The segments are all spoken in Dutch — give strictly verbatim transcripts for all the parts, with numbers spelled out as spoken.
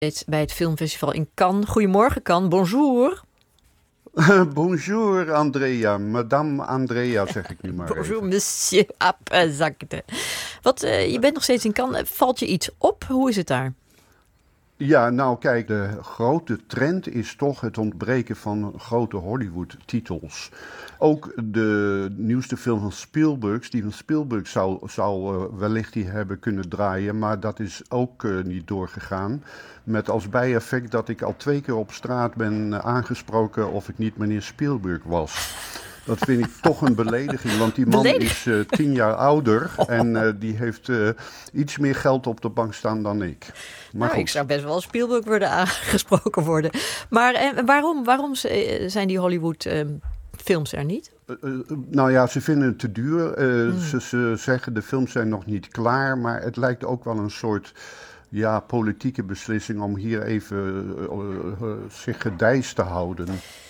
bij het filmfestival in Cannes. Goedemorgen, Cannes. Bonjour. Bonjour, Andrea. Madame Andrea, zeg ik nu maar Bonjour, even. monsieur Apzakte. Wat, uh, je bent nog steeds in Cannes. Valt je iets op? Hoe is het daar? Ja, nou kijk, de grote trend is toch het ontbreken van grote Hollywood-titels. Ook de nieuwste film van Spielberg, Steven Spielberg, zou, zou uh, wellicht die hebben kunnen draaien, maar dat is ook uh, niet doorgegaan. Met als bijeffect dat ik al twee keer op straat ben uh, aangesproken of ik niet meneer Spielberg was. Dat vind ik toch een belediging, want die man Beledig- is uh, tien jaar ouder en uh, die heeft uh, iets meer geld op de bank staan dan ik. Maar Nou, goed. ik zou best wel als Spielberg worden aangesproken worden. Maar eh, waarom, waarom z- zijn die Hollywood eh, films er niet? Uh, uh, nou ja, ze vinden het te duur. Uh, Hmm. ze, ze zeggen de films zijn nog niet klaar, maar het lijkt ook wel een soort ja, politieke beslissing om hier even uh, uh, zich gedijst te houden.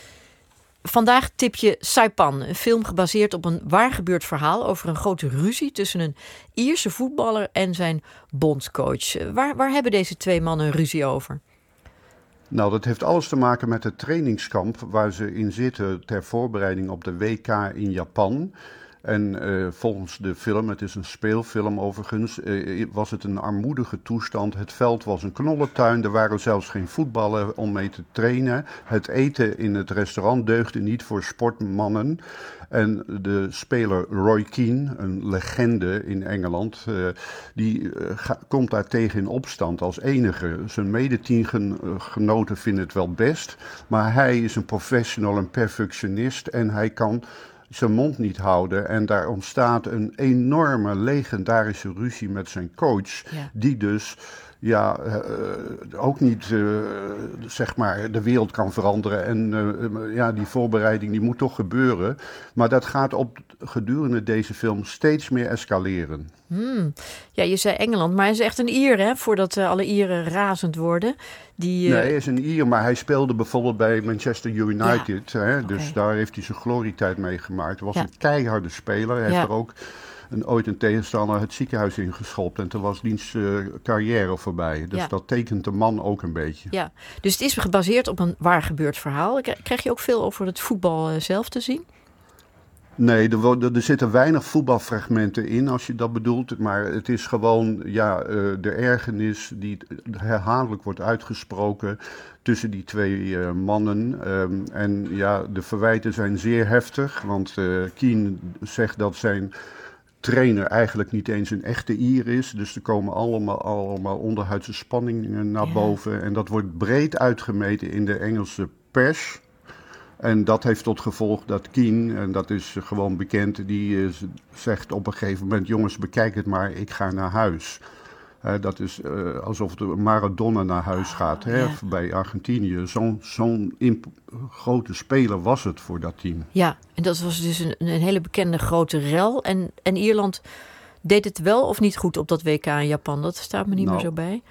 Vandaag tip je Saipan, een film gebaseerd op een waargebeurd verhaal over een grote ruzie tussen een Ierse voetballer en zijn bondscoach. Waar, waar hebben deze twee mannen een ruzie over? Nou, dat heeft alles te maken met het trainingskamp waar ze in zitten ter voorbereiding op de W K in Japan. En uh, volgens de film, het is een speelfilm overigens, uh, was het een armoedige toestand. Het veld was een knollentuin, er waren zelfs geen voetballen om mee te trainen. Het eten in het restaurant deugde niet voor sportmannen. En de speler Roy Keane, een legende in Engeland, uh, die uh, ga, komt daar tegen in opstand als enige. Zijn medeteamgenoten vinden het wel best, maar hij is een professional, een perfectionist en hij kan zijn mond niet houden. En daar ontstaat een enorme legendarische ruzie met zijn coach, Ja. die dus ja, uh, ook niet uh, zeg maar de wereld kan veranderen. En uh, ja, die voorbereiding die moet toch gebeuren. Maar dat gaat op gedurende deze film steeds meer escaleren. Hmm. Ja, je zei Engeland, maar hij is echt een Ier, hè? Voordat uh, alle Ieren razend worden. Die, uh... Nee, hij is een Ier, maar hij speelde bijvoorbeeld bij Manchester United. Ja. Hè? Dus Okay. daar heeft hij zijn glorietijd mee gemaakt. Hij was Ja. een keiharde speler. Hij Ja. heeft er ook een, ooit een tegenstander het ziekenhuis ingeschopt. En toen was diens uh, carrière voorbij. Dus Ja. dat tekent de man ook een beetje. Ja, dus het is gebaseerd op een waargebeurd verhaal. Krijg je ook veel over het voetbal uh, zelf te zien? Nee, er, worden, er zitten weinig voetbalfragmenten in als je dat bedoelt. Maar het is gewoon ja, uh, de ergernis die herhaaldelijk wordt uitgesproken tussen die twee uh, mannen. Um, en ja, de verwijten zijn zeer heftig. Want uh, Keane zegt dat zijn trainer eigenlijk niet eens een echte Ier is. Dus er komen allemaal, allemaal onderhuidse spanningen naar Ja. boven. En dat wordt breed uitgemeten in de Engelse pers. En dat heeft tot gevolg dat Keane, en dat is gewoon bekend, die uh, zegt op een gegeven moment: jongens, bekijk het maar, ik ga naar huis. Uh, dat is uh, alsof de Maradona naar huis gaat, hè, Ja. bij Argentinië. Zo'n zo'n imp- grote speler was het voor dat team. Ja, en dat was dus een, een hele bekende grote rel. En, en Ierland deed het wel of niet goed op dat W K in Japan? Dat staat me niet Nou, meer zo bij.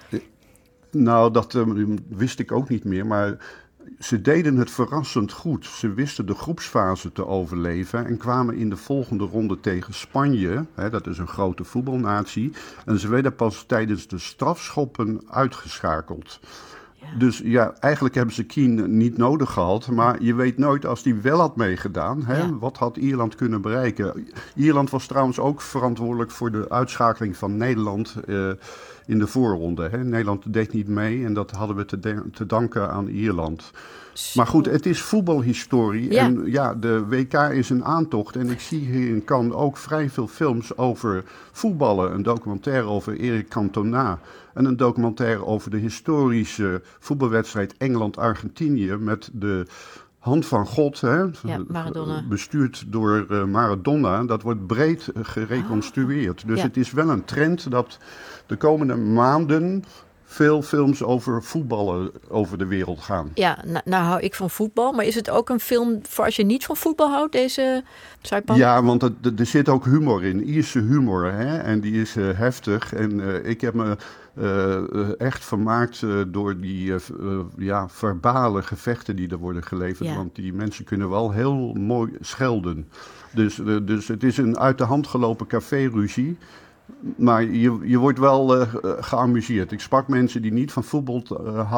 Nou, dat uh, wist ik ook niet meer, maar ze deden het verrassend goed. Ze wisten de groepsfase te overleven en kwamen in de volgende ronde tegen Spanje. Hè, dat is een grote voetbalnatie. En ze werden pas tijdens de strafschoppen uitgeschakeld. Ja. Dus ja, eigenlijk hebben ze Keane niet nodig gehad. Maar je weet nooit, als hij wel had meegedaan, hè, Ja. wat had Ierland kunnen bereiken? Ierland was trouwens ook verantwoordelijk voor de uitschakeling van Nederland uh, in de voorronde. Hè. Nederland deed niet mee en dat hadden we te, de- te danken aan Ierland. Maar goed, het is voetbalhistorie. Ja. En ja, de W K is een aantocht. En ik zie hier in Cannes ook vrij veel films over voetballen. Een documentaire over Eric Cantona. En een documentaire over de historische voetbalwedstrijd Engeland-Argentinië met de hand van God, hè, Ja, Maradona. bestuurd door uh, Maradona. Dat wordt breed uh, gereconstrueerd. Dus Ja. het is wel een trend dat de komende maanden veel films over voetballen over de wereld gaan. Ja, nou, nou hou ik van voetbal. Maar is het ook een film voor als je niet van voetbal houdt, deze Saipan? Ja, want het, er zit ook humor in, Ierse humor. Hè? En die is uh, heftig. En uh, ik heb me uh, echt vermaakt uh, door die uh, uh, ja, verbale gevechten die er worden geleverd. Ja. Want die mensen kunnen wel heel mooi schelden. Dus, uh, dus het is een uit de hand gelopen caféruzie. Maar je, je wordt wel uh, geamuseerd. Ik sprak mensen die niet van voetbal uh, houden.